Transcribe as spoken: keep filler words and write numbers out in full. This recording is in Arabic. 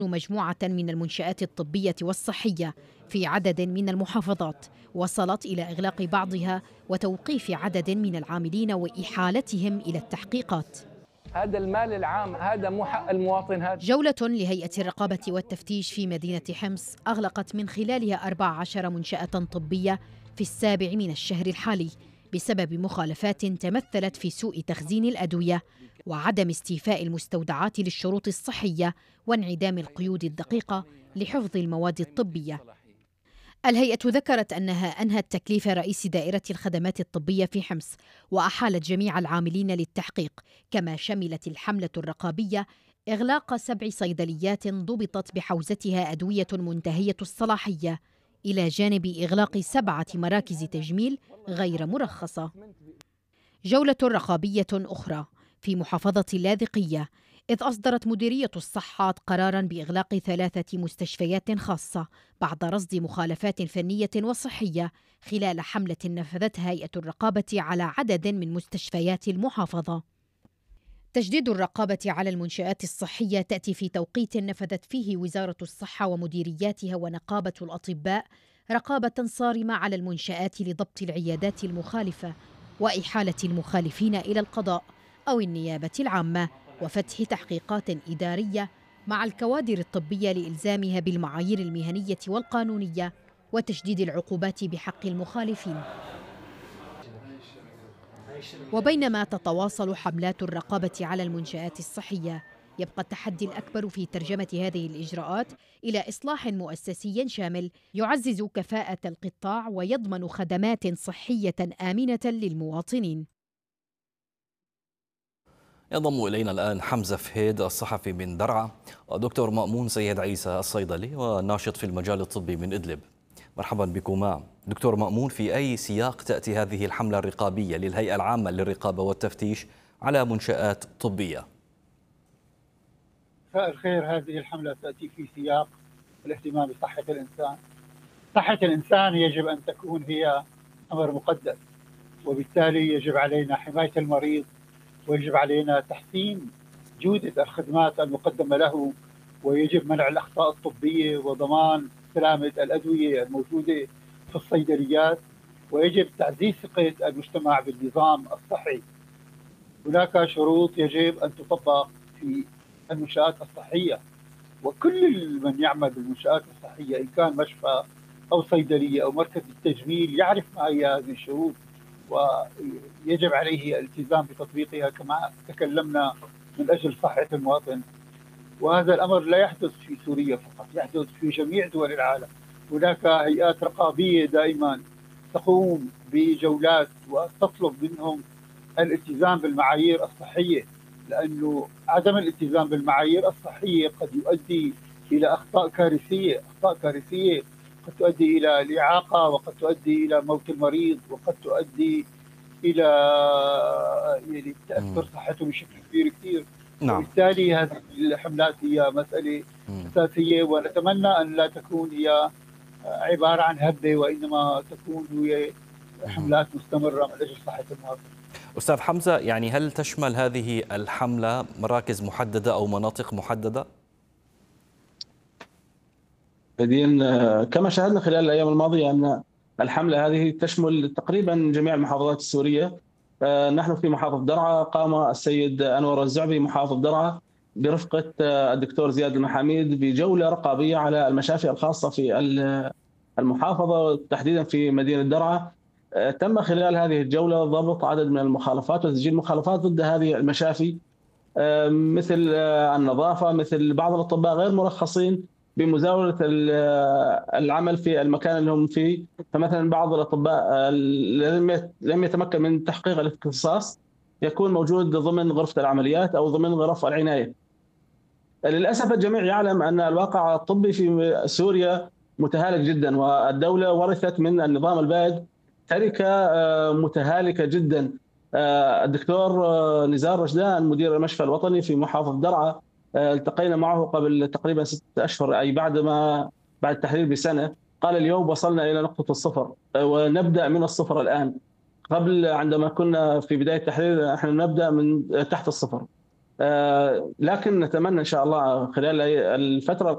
مجموعة من المنشآت الطبية والصحية في عدد من المحافظات، وصلت إلى إغلاق بعضها وتوقيف عدد من العاملين وإحالتهم إلى التحقيقات. هذا المال العام، هذا مو حق المواطن. هذا جولة لهيئة الرقابة والتفتيش في مدينة حمص أغلقت من خلالها أربع عشرة منشأة طبية في السابع من الشهر الحالي بسبب مخالفات تمثلت في سوء تخزين الأدوية وعدم استيفاء المستودعات للشروط الصحية وانعدام القيود الدقيقة لحفظ المواد الطبية. الهيئة ذكرت أنها أنهت تكليف رئيس دائرة الخدمات الطبية في حمص وأحالت جميع العاملين للتحقيق، كما شملت الحملة الرقابية إغلاق سبع صيدليات ضبطت بحوزتها أدوية منتهية الصلاحية، إلى جانب إغلاق سبعة مراكز تجميل غير مرخصة. جولة رقابية أخرى في محافظة اللاذقية، إذ أصدرت مديرية الصحة قراراً بإغلاق ثلاثة مستشفيات خاصة بعد رصد مخالفات فنية وصحية خلال حملة نفذتها هيئة الرقابة على عدد من مستشفيات المحافظة. تجديد الرقابة على المنشآت الصحية تأتي في توقيت نفذت فيه وزارة الصحة ومديرياتها ونقابة الأطباء رقابة صارمة على المنشآت لضبط العيادات المخالفة وإحالة المخالفين إلى القضاء أو النيابة العامة، وفتح تحقيقات إدارية مع الكوادر الطبية لإلزامها بالمعايير المهنية والقانونية وتشديد العقوبات بحق المخالفين. وبينما تتواصل حملات الرقابة على المنشآت الصحية، يبقى التحدي الأكبر في ترجمة هذه الإجراءات إلى إصلاح مؤسسي شامل يعزز كفاءة القطاع ويضمن خدمات صحية آمنة للمواطنين. ينضم إلينا الآن حمزة فهيد الصحفي من درعا، ودكتور مأمون سيد عيسى الصيدلي والناشط في المجال الطبي من إدلب. مرحبا بكما. دكتور مأمون، في أي سياق تأتي هذه الحملة الرقابية للهيئة العامة للرقابة والتفتيش على منشآت طبية؟ مساء الخير. هذه الحملة تأتي في سياق الاهتمام بصحة الإنسان. صحة الإنسان يجب أن تكون هي أمر مقدس، وبالتالي يجب علينا حماية المريض، ويجب علينا تحسين جودة الخدمات المقدمة له، ويجب منع الأخطاء الطبية وضمان سلامة الأدوية الموجودة في الصيدليات، ويجب تعزيز ثقة المجتمع بالنظام الصحي. هناك شروط يجب أن تطبق في المنشآت الصحية، وكل من يعمل بالمنشآت الصحية إن كان مشفى أو صيدلية أو مركز التجميل يعرف ما هي هذه الشروط، ويجب عليه الالتزام بتطبيقها كما تكلمنا من أجل صحة المواطن. وهذا الأمر لا يحدث في سوريا فقط، يحدث في جميع دول العالم. هناك هيئات رقابية دائما تقوم بجولات وتطلب منهم الالتزام بالمعايير الصحية، لأنه عدم الالتزام بالمعايير الصحية قد يؤدي إلى أخطاء كارثية، أخطاء كارثية قد تؤدي إلى الإعاقة، وقد تؤدي إلى موت المريض، وقد تؤدي إلى يعني تأثر صحته بشكل كبير كثير. نعم. وبالتالي هذه الحملات هي مسألة مم. أساسية، ونتمنى أن لا تكون هي عبارة عن هبة، وإنما تكون هي حملات مستمرة من أجل صحة المواطن. أستاذ حمزة، يعني هل تشمل هذه الحملة مراكز محددة أو مناطق محددة؟ بدين كما شاهدنا خلال الأيام الماضية أن الحملة هذه تشمل تقريبا جميع المحافظات السورية. نحن في محافظة درعا قام السيد أنور الزعبي محافظ درعا برفقة الدكتور زياد المحاميد بجولة رقابية على المشافي الخاصة في المحافظة تحديدا في مدينة درعا. تم خلال هذه الجولة ضبط عدد من المخالفات وتسجيل مخالفات ضد هذه المشافي، مثل النظافة، مثل بعض الأطباء غير مرخصين بمزاولة العمل في المكان اللي هم فيه. فمثلا بعض الأطباء لم يتمكن من تحقيق الاختصاص يكون موجود ضمن غرفة العمليات أو ضمن غرف العناية. للأسف الجميع يعلم أن الواقع الطبي في سوريا متهالك جدا، والدولة ورثت من النظام البائد تركة متهالكة جدا. الدكتور نزار رشدان مدير المشفى الوطني في محافظة درعا التقينا معه قبل تقريبا ستة أشهر، أي بعد ما بعد التحرير بسنة، قال اليوم وصلنا إلى نقطة الصفر ونبدأ من الصفر الآن. قبل عندما كنا في بداية التحرير نحن نبدأ من تحت الصفر، لكن نتمنى إن شاء الله خلال الفترة